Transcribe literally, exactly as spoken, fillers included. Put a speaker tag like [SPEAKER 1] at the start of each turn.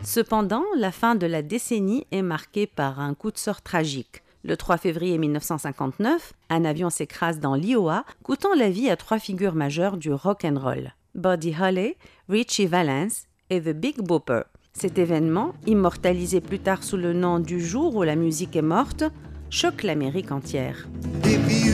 [SPEAKER 1] Cependant, la fin de la décennie est marquée par un coup de sort tragique. Le trois février mille neuf cent cinquante-neuf, un avion s'écrase dans l'Iowa, coûtant la vie à trois figures majeures du rock and roll: Buddy Holly, Ritchie Valens et The Big Bopper. Cet événement, immortalisé plus tard sous le nom du jour où la musique est morte, choque l'Amérique entière.
[SPEAKER 2] If